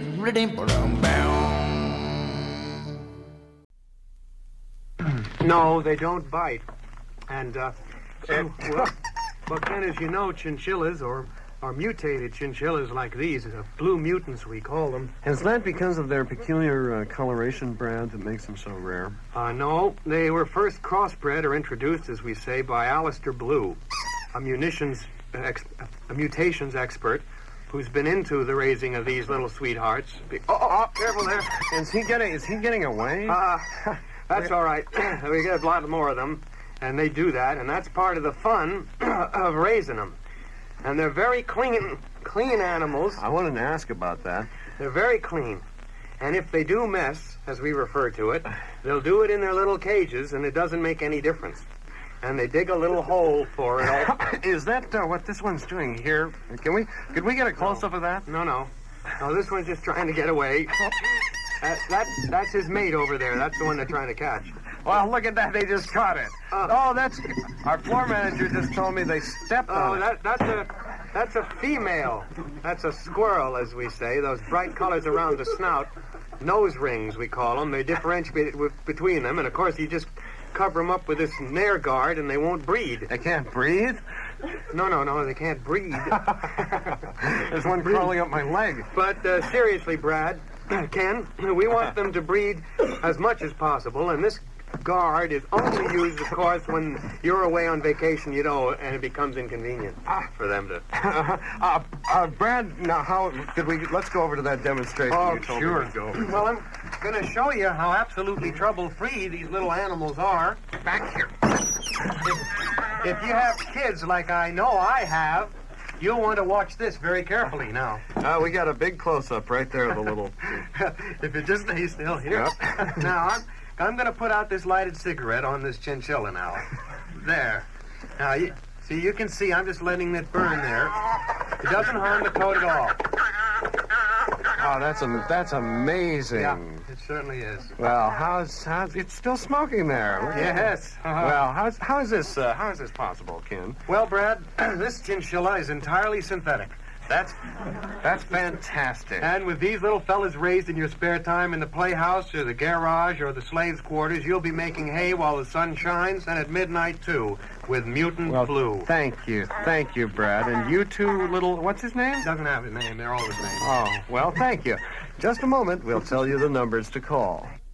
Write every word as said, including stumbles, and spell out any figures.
No, they don't bite. And, uh, so, well, well, Ken, as you know, chinchillas, or, or mutated chinchillas like these, uh, blue mutants we call them. Is that because of their peculiar uh, coloration, Brad, that makes them so rare? Uh, no, they were first crossbred or introduced, as we say, by Alistair Blue, a munitions, uh, ex, a mutations expert who's been into the raising of these little sweethearts. Be- oh, oh, oh, careful there. Is he getting, is he getting away? Uh, that's all right. We get a lot more of them, and they do that, and that's part of the fun of raising them. And they're very clean, clean animals. I wanted to ask about that. They're very clean. And if they do mess, as we refer to it, they'll do it in their little cages, and it doesn't make any difference. And they dig a little hole for it all. Is that uh, what this one's doing here? Can we, could we get a close-up of that? No, no. No, this one's just trying to get away. Uh, that, that's his mate over there. That's the one they're trying to catch. Well, look at that. They just caught it. Uh, oh, that's... Our floor manager just told me they stepped oh, on that, it. that's a... That's a female. That's a squirrel, as we say. Those bright colors around the snout. Nose rings, we call them. They differentiate with, between them. And, of course, you just cover them up with this nair guard, and they won't breed. They can't breathe? No, no, no. They can't breed. There's one crawling up my leg. But, uh, seriously, Brad, Ken, we want them to breed as much as possible, and this guard is only used, of course, when you're away on vacation, you know, and it becomes inconvenient for them to... uh, uh, Brad, now, how... Could we... Let's go over to that demonstration Oh, you told sure. me to go. Well, I'm going to show you how absolutely trouble-free these little animals are. Back here. If, if you have kids like I know I have, you'll want to watch this very carefully now. Uh, we got a big close-up right there of the little... If it just stays still here. Yep. Now, I'm, I'm going to put out this lighted cigarette on this chinchilla now. There. Now, you, see, you can see I'm just letting it burn there. It doesn't harm the coat at all. Oh, that's am- that's amazing. Yeah, it certainly is. Well, how's how's it's still smoking there? Look at Yes. that. Uh-huh. Well, how's how is this uh, how is this possible, Ken? Well, Brad, this chinchilla is entirely synthetic. That's That's fantastic. And with these little fellas raised in your spare time in the playhouse or the garage or the slaves' quarters, you'll be making hay while the sun shines, and at midnight, too, with mutant well, flu. Thank you. Thank you, Brad. And you two little... What's his name? Doesn't have his name. They're all his name. Oh, well, thank you. Just a moment. We'll tell you the numbers to call.